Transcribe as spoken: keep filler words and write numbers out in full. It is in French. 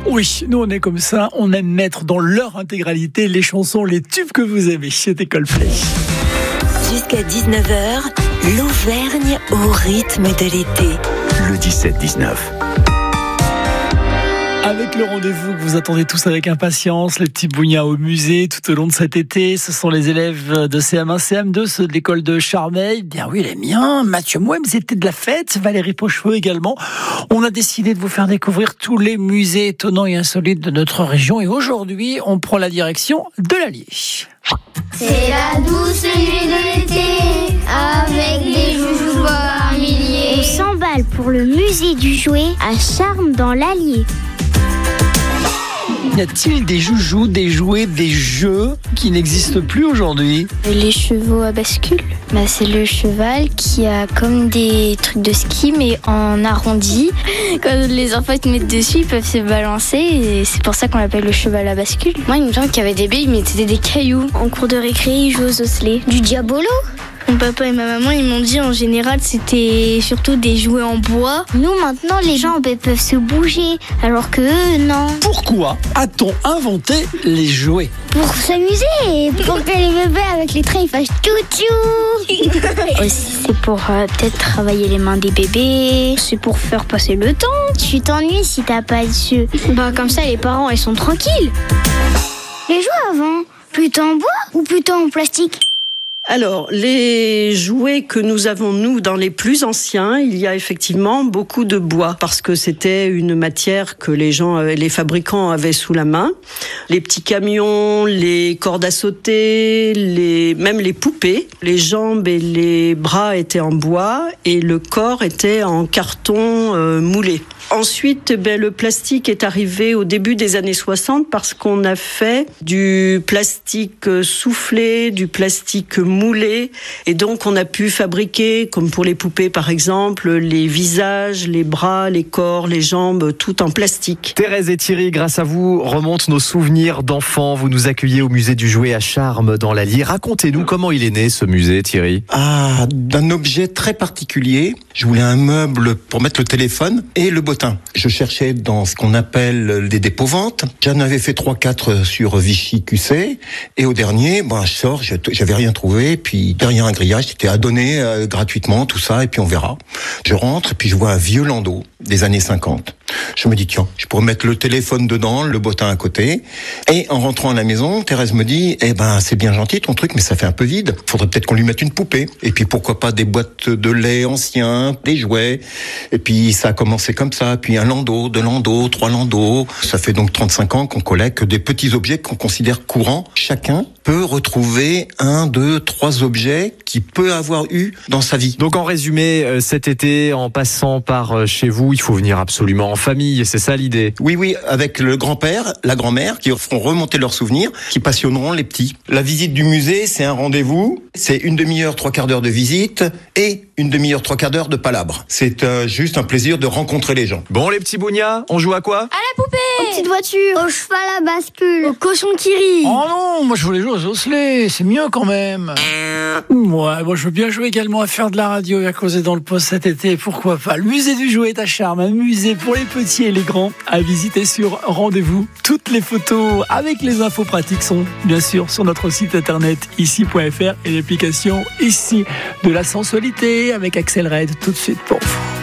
Oui, nous on est comme ça, on aime mettre dans leur intégralité les chansons, les tubes que vous aimez. C'était Coldplay. Jusqu'à dix-neuf heures, l'Auvergne au rythme de l'été. Le dix-sept dix-neuf. Avec le rendez-vous que vous attendez tous avec impatience, les petits bougnats au musée tout au long de cet été, ce sont les élèves de C M un, C M deux, ceux de l'école de Charmeil. Bien oui, les miens, Mathieu Mouem, c'était de la fête, Valérie Pocheveux également. On a décidé de vous faire découvrir tous les musées étonnants et insolites de notre région et aujourd'hui, on prend la direction de l'Allier. C'est la douce nuit de l'été, avec des joujoux par milliers. On s'emballe pour le musée du jouet à Charmes dans l'Allier. Y a-t-il des joujoux, des jouets, des jeux qui n'existent plus aujourd'hui ? Les chevaux à bascule, bah, c'est le cheval qui a comme des trucs de ski mais en arrondi. Quand les enfants se mettent dessus, ils peuvent se balancer et c'est pour ça qu'on l'appelle le cheval à bascule. Moi, il me semble qu'il y avait des baies, ils mettaient des cailloux. En cours de récré, ils jouent aux osselets. Du diabolo ? Mon papa et ma maman, ils m'ont dit en général c'était surtout des jouets en bois. Nous maintenant les jambes elles peuvent se bouger alors que eux non. Pourquoi a-t-on inventé les jouets ? Pour s'amuser et pour que les bébés avec les traits ils fassent tchou-tchou. Aussi c'est pour euh, peut-être travailler les mains des bébés. C'est pour faire passer le temps. Tu t'ennuies si t'as pas de jeux. Bah comme ça les parents ils sont tranquilles. Les jouets avant, plutôt en bois ou plutôt en plastique ? Alors, les jouets que nous avons, nous, dans les plus anciens, il y a effectivement beaucoup de bois, parce que c'était une matière que les gens, les fabricants avaient sous la main. Les petits camions, les cordes à sauter, les, même les poupées, les jambes et les bras étaient en bois et le corps était en carton euh, moulé. Ensuite, ben, le plastique est arrivé au début des années soixante parce qu'on a fait du plastique soufflé, du plastique moulé, et donc on a pu fabriquer, comme pour les poupées par exemple, les visages, les bras, les corps, les jambes, tout en plastique. Thérèse et Thierry, grâce à vous, remontent nos souvenirs d'enfants. Vous nous accueillez au musée du jouet à Charmes dans l'Allier. Racontez-nous comment il est né ce musée, Thierry. Ah, d'un objet très particulier. Je voulais un meuble pour mettre le téléphone et le bottin. Je cherchais dans ce qu'on appelle les dépôts-ventes. J'en avais fait trois quatre sur Vichy Q C. Et au dernier, ben, je sors, j'avais rien trouvé. Puis derrière un grillage, c'était à donner euh, gratuitement, tout ça, et puis on verra. Je rentre, puis je vois un vieux landau des années cinquante. Je me dis, tiens, je pourrais mettre le téléphone dedans, le bottin à côté. Et en rentrant à la maison, Thérèse me dit, eh ben, c'est bien gentil ton truc, mais ça fait un peu vide. Faudrait peut-être qu'on lui mette une poupée. Et puis pourquoi pas des boîtes de lait anciens, des jouets. Et puis ça a commencé comme ça. Puis un landau, deux landaux, trois landaux. Ça fait donc trente-cinq ans qu'on collecte des petits objets qu'on considère courants. Chacun peut retrouver un, deux, trois objets qu'il peut avoir eu dans sa vie. Donc en résumé, cet été, en passant par chez vous, il faut venir absolument en famille, c'est ça l'idée ? Oui, oui, avec le grand-père, la grand-mère, qui feront remonter leurs souvenirs, qui passionneront les petits. La visite du musée, c'est un rendez-vous, c'est une demi-heure, trois quarts d'heure de visite, et une demi-heure, trois quarts d'heure de palabre. C'est euh, juste un plaisir de rencontrer les gens. Bon les petits bougnats, on joue à quoi ? À la poupée, aux petites voitures, au cheval à bascule, au cochon qui rit. Oh non, moi je voulais jouer aux osselets, c'est mieux quand même. Ouais, moi je veux bien jouer également à faire de la radio et à causer dans le poste cet été, pourquoi pas. Le musée du jouet est à Charmes, un musée pour les petits et les grands à visiter sur rendez-vous. Toutes les photos avec les infos pratiques sont bien sûr sur notre site internet ici point f r et l'application ici de la sensualité avec Axel Red tout de suite pour vous.